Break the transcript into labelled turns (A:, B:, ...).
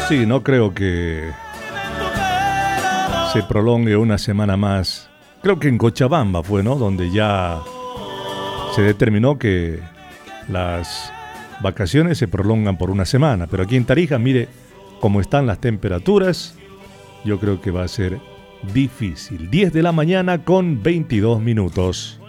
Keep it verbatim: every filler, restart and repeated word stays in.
A: Sí, no creo que se prolongue una semana más. Creo que en Cochabamba fue, ¿no? Donde ya se determinó que las vacaciones se prolongan por una semana. Pero aquí en Tarija, mire cómo están las temperaturas. Yo creo que va a ser difícil. diez de la mañana con veintidós minutos.